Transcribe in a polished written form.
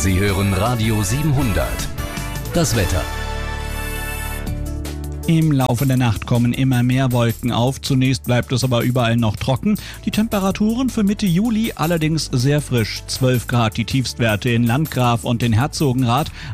Sie hören Radio 700. Das Wetter. Im Laufe der Nacht kommen immer mehr Wolken auf. Zunächst bleibt es aber überall noch trocken. Die Temperaturen für Mitte Juli allerdings sehr frisch. 12 Grad die Tiefstwerte in Landgraf und in Herzogenrath.